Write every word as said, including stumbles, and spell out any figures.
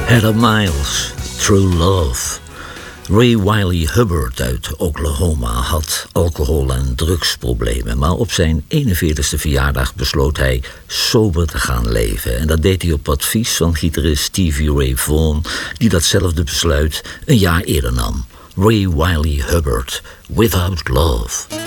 Heather Miles, True Love. Ray Wylie Hubbard uit Oklahoma had alcohol- en drugsproblemen, maar op zijn eenenveertigste verjaardag besloot hij sober te gaan leven. En dat deed hij op advies van gitarist Stevie Ray Vaughan, die datzelfde besluit een jaar eerder nam. Ray Wylie Hubbard, Without Love.